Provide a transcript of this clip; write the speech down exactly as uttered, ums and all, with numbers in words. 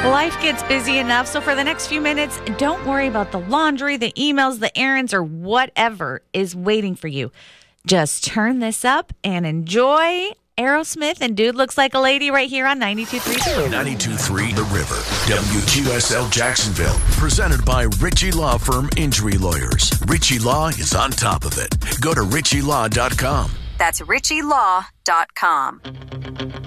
Life gets busy enough, so for the next few minutes, don't worry about the laundry, the emails, the errands, or whatever is waiting for you. Just turn this up and enjoy Aerosmith and Dude Looks Like a Lady right here on ninety-two point three. ninety-two point three The River, W Q S L Jacksonville. Presented by Ritchie Law Firm Injury Lawyers. Ritchie Law is on top of it. Go to ritchie law dot com. That's ritchie law dot com.